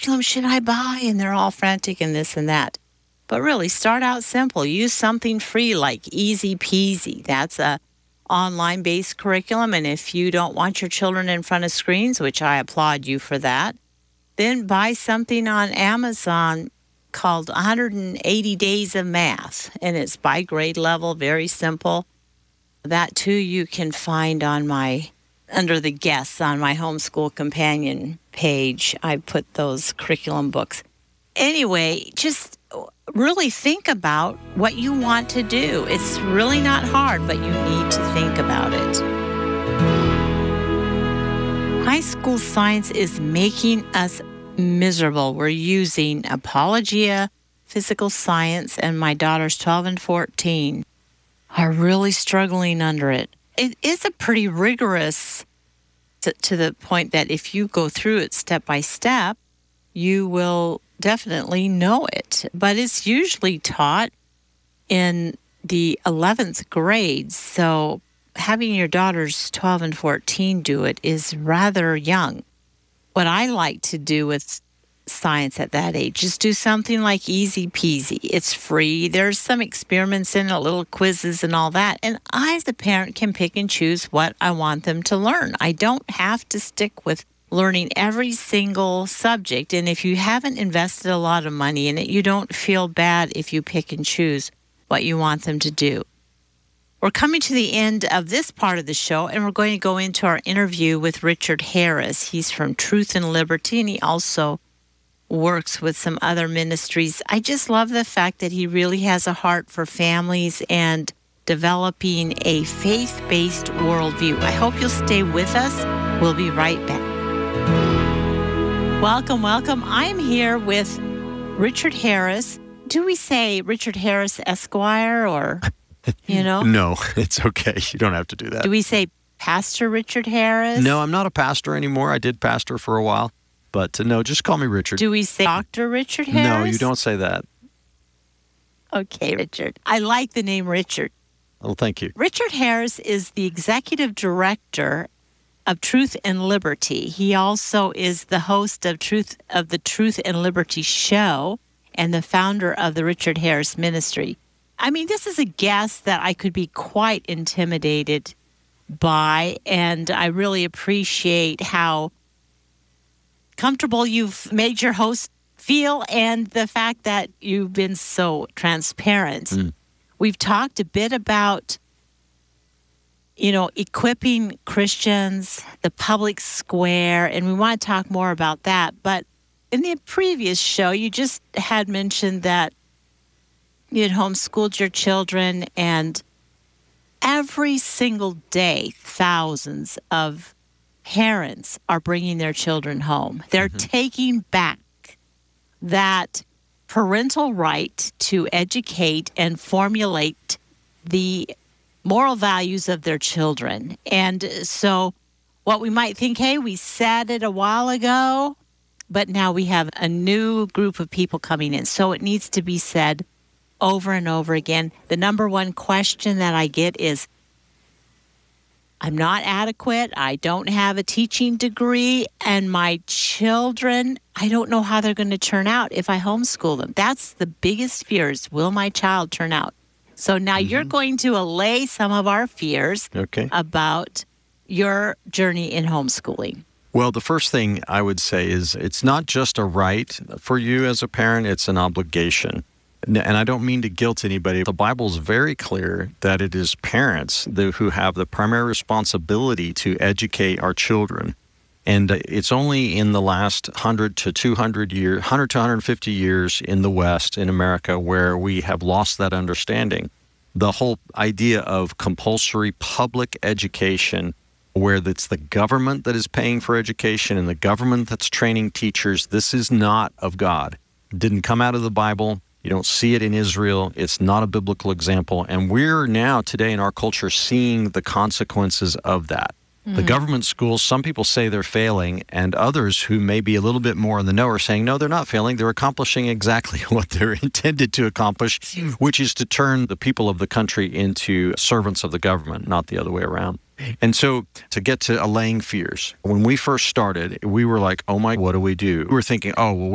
curriculum should I buy? And they're all frantic and this and that. But really, start out simple. Use something free like Easy Peasy. That's a online-based curriculum. And if you don't want your children in front of screens, which I applaud you for that, then buy something on Amazon called 180 Days of Math. And it's by grade level, very simple. That, too, you can find on under the guests on my Homeschool Companion page. I put those curriculum books. Anyway, just really think about what you want to do. It's really not hard, but you need to think about it. High school science is making us miserable. We're using Apologia, Physical Science, and my daughters 12 and 14 are really struggling under it. It is a pretty rigorous, to the point that if you go through it step by step, you will definitely know it. But it's usually taught in the 11th grade. So having your daughters 12 and 14 do it is rather young. What I like to do with science at that age is do something like Easy Peasy. It's free. There's some experiments in it, little quizzes and all that. And I, as the parent, can pick and choose what I want them to learn. I don't have to stick with learning every single subject. And if you haven't invested a lot of money in it, you don't feel bad if you pick and choose what you want them to do. We're coming to the end of this part of the show, and we're going to go into our interview with Richard Harris. He's from Truth and Liberty, and he also works with some other ministries. I just love the fact that he really has a heart for families and developing a faith-based worldview. I hope you'll stay with us. We'll be right back. Welcome, welcome. I'm here with Richard Harris. Do we say Richard Harris Esquire or, No, it's okay. You don't have to do that. Do we say Pastor Richard Harris? No, I'm not a pastor anymore. I did pastor for a while. But no, just call me Richard. Do we say Dr. Richard Harris? No, you don't say that. Okay, Richard. I like the name Richard. Well, thank you. Richard Harris is the executive director of Truth and Liberty. He also is the host of the Truth and Liberty show and the founder of the Richard Harris Ministry. I mean, this is a guest that I could be quite intimidated by, and I really appreciate how comfortable you've made your host feel and the fact that you've been so transparent. We've talked a bit about, equipping Christians, the public square, and we want to talk more about that. But in the previous show, you just had mentioned that you had homeschooled your children, and every single day, thousands of parents are bringing their children home. They're taking back that parental right to educate and formulate the moral values of their children. And so what we might think, hey, we said it a while ago, but now we have a new group of people coming in. So it needs to be said over and over again. The number one question that I get is, I'm not adequate, I don't have a teaching degree, and my children, I don't know how they're going to turn out if I homeschool them. That's the biggest fear is, will my child turn out? So now you're going to allay some of our fears about your journey in homeschooling. Well, the first thing I would say is it's not just a right for you as a parent, it's an obligation. And I don't mean to guilt anybody. The Bible is very clear that it is parents who have the primary responsibility to educate our children. And it's only in the last 100 to 200 years, 100 to 150 years in the West, in America, where we have lost that understanding. The whole idea of compulsory public education, where it's the government that is paying for education and the government that's training teachers, this is not of God. It didn't come out of the Bible. You don't see it in Israel. It's not a biblical example. And we're now, today in our culture, seeing the consequences of that. The government schools, some people say they're failing, and others who may be a little bit more in the know are saying, no, they're not failing. They're accomplishing exactly what they're intended to accomplish, which is to turn the people of the country into servants of the government, not the other way around. And so to get to allaying fears, when we first started, we were like, oh my, what do? We were thinking, oh, well,